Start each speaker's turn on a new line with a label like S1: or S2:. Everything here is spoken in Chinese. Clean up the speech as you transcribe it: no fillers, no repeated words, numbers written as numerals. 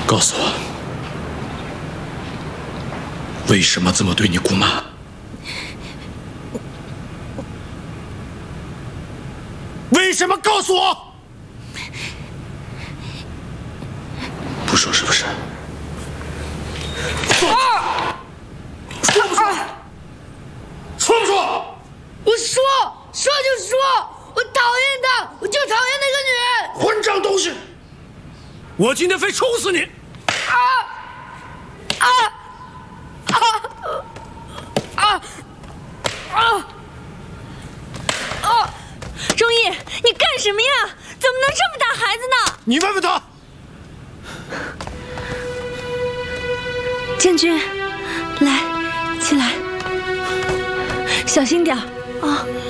S1: 告诉我，为什么这么对你姑妈？为什么？告诉我！不说是不是？说不说？说不说？
S2: 我说就说，我讨厌她，我就讨厌那个女人！
S1: 混账东西！我今天非抽死你！
S3: 钟毅，你干什么呀？怎么能这么打孩子呢？
S1: 你问问他。
S3: 建军，来，起来，小心点啊！